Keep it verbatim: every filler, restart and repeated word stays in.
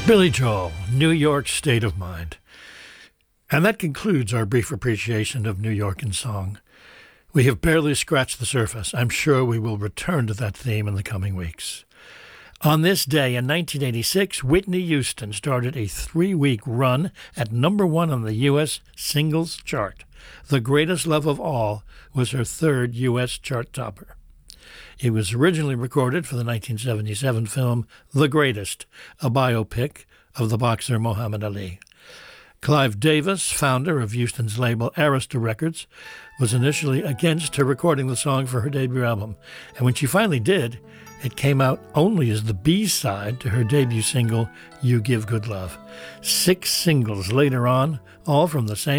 Billy Joel, New York State of Mind. And that concludes our brief appreciation of New York in song. We have barely scratched the surface. I'm sure we will return to that theme in the coming weeks. On this day in nineteen eighty-six, Whitney Houston started a three-week run at number one on the U S singles chart. The Greatest Love of All was her third U S chart topper. It was originally recorded for the nineteen seventy-seven film The Greatest, a biopic of the boxer Muhammad Ali. Clive Davis, founder of Houston's label Arista Records, was initially against her recording the song for her debut album, and when she finally did, it came out only as the B-side to her debut single, You Give Good Love. Six singles later on, all from the same